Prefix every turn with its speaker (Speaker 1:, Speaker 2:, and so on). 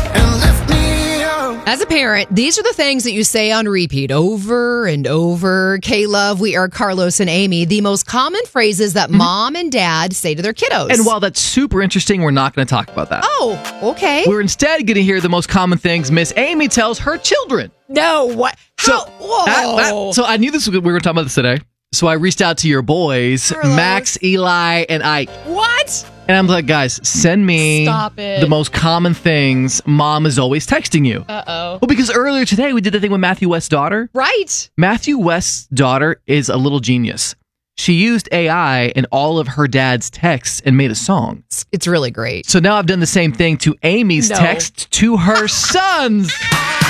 Speaker 1: and lift me up.
Speaker 2: As a parent, these are the things that you say on repeat over and over. K-Love, we are Carlos and Amy. The most common phrases that mom and dad say to their kiddos.
Speaker 3: And while that's super interesting, we're not going to talk about that.
Speaker 2: Oh, okay.
Speaker 3: We're instead going to hear the most common things Miss Amy tells her children.
Speaker 2: No, what? How? Whoa.
Speaker 3: So I knew this. We were going to talk about this today. So I reached out to your boys,
Speaker 2: Carlos.
Speaker 3: Max, Eli, and Ike.
Speaker 2: What?
Speaker 3: And I'm like, guys, send me
Speaker 2: Stop it.
Speaker 3: the most common things mom is always texting you.
Speaker 2: Uh-oh.
Speaker 3: Well, because earlier today we did the thing with Matthew West's daughter.
Speaker 2: Right.
Speaker 3: Matthew West's daughter is a little genius. She used AI in all of her dad's texts and made a song.
Speaker 2: It's really great.
Speaker 3: So now I've done the same thing to Amy's
Speaker 2: No.
Speaker 3: text to her sons.